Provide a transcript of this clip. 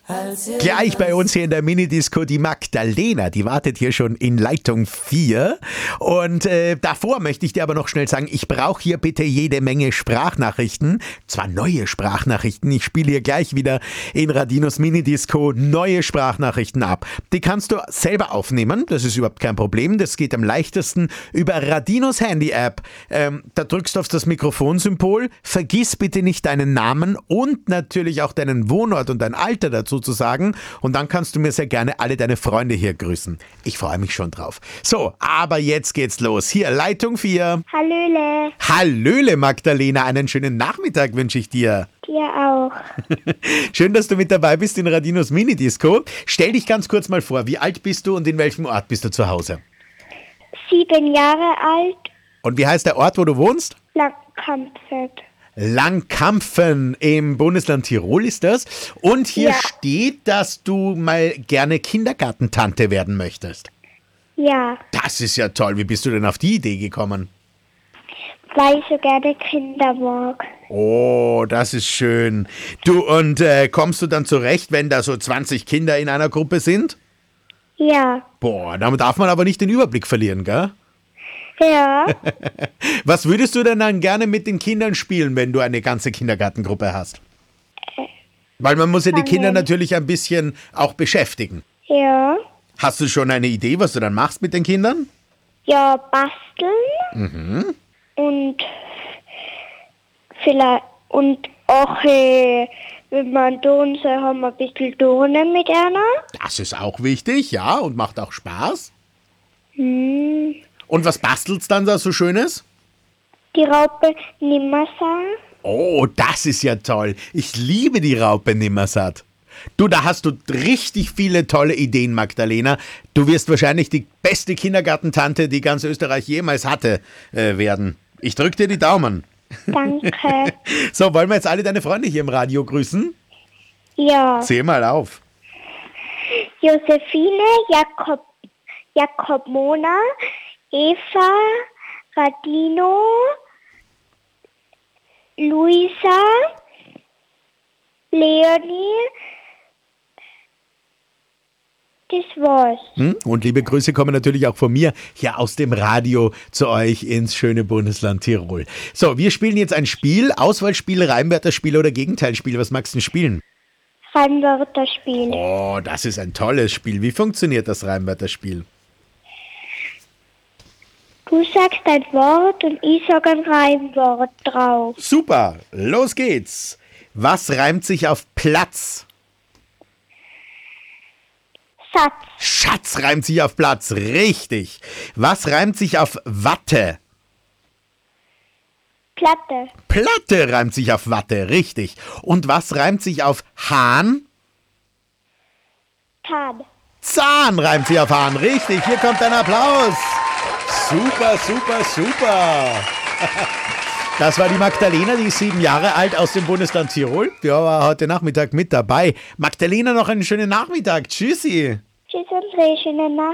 Gleich bei uns hier in der Minidisco die Magdalena, die wartet hier schon in Leitung 4 und davor möchte ich dir aber noch schnell sagen, ich brauche hier bitte jede Menge Sprachnachrichten, zwar neue Sprachnachrichten, ich spiele hier gleich wieder in Radinos Minidisco neue Sprachnachrichten ab. Die kannst du selber aufnehmen, das ist überhaupt kein Problem, das geht am leichtesten über Radinos Handy-App. Da drückst du auf das Mikrofonsymbol, vergiss bitte nicht deinen Namen und natürlich auch deinen Wohnort und dein Alter dazu zu sagen und dann kannst du mir sehr gerne alle deine Freunde hier grüßen. Ich freue mich schon drauf. So, aber jetzt geht's los. Hier, Leitung 4. Hallöle. Hallöle, Magdalena. Einen schönen Nachmittag wünsche ich dir. Dir auch. Schön, dass du mit dabei bist in Radinos Minidisco. Stell dich ganz kurz mal vor, wie alt bist du und in welchem Ort bist du zu Hause? 7 Jahre alt. Und wie heißt der Ort, wo du wohnst? Langkampfet. Langkampfen im Bundesland Tirol ist das. Und hier steht, dass du mal gerne Kindergartentante werden möchtest. Ja, Das ist ja toll. Wie bist du denn auf die Idee gekommen? weil ich so gerne Kinder mag. Oh, das ist schön. Du, und kommst du dann zurecht, wenn da so 20 Kinder in einer Gruppe sind? Ja, Boah, damit darf man aber nicht den Überblick verlieren, gell? ja, Was würdest du denn dann gerne mit den Kindern spielen, wenn du eine ganze Kindergartengruppe hast? Weil man muss ja die Kinder natürlich ein bisschen auch beschäftigen. ja. Hast du schon eine Idee, was du dann machst mit den Kindern? Ja, basteln. Und vielleicht, und auch, wenn man tun soll, haben wir ein bisschen Turnen mit einer. Das ist auch wichtig, ja, und macht auch Spaß. Hm. Und was bastelst dann da so Schönes? Die Raupe Nimmersatt. Oh, das ist ja toll. Ich liebe die Raupe Nimmersatt. Du, da hast du richtig viele tolle Ideen, Magdalena. Du wirst wahrscheinlich die beste Kindergartentante, die ganz Österreich jemals hatte, werden. Ich drück dir die Daumen. Danke. So, wollen wir jetzt alle deine Freunde hier im Radio grüßen? Ja. Zähl mal auf. Josephine, Jakob Mona, Eva, Radino, Luisa, Leonie. Das war's. Und liebe Grüße kommen natürlich auch von mir hier aus dem Radio zu euch ins schöne Bundesland Tirol. So, wir spielen jetzt ein Spiel, Auswahlspiel, Reimwörterspiel oder Gegenteilspiel. Was magst du denn spielen? Reimwörterspiel. Oh, das ist ein tolles Spiel. Wie funktioniert das Reimwörterspiel? Du sagst ein Wort und ich sag ein Reimwort drauf. Super, los geht's. Was reimt sich auf Platz? Satz. Schatz reimt sich auf Platz, richtig. Was reimt sich auf Watte? Platte. Platte reimt sich auf Watte, richtig. Und was reimt sich auf Hahn? Zahn. Zahn reimt sich auf Hahn, richtig. Hier kommt ein Applaus. Super, super, super. Das war die Magdalena, die ist 7 Jahre alt aus dem Bundesland Tirol. Die war heute Nachmittag mit dabei. Magdalena, noch einen schönen Nachmittag. Tschüssi. Tschüss und schöne Nacht.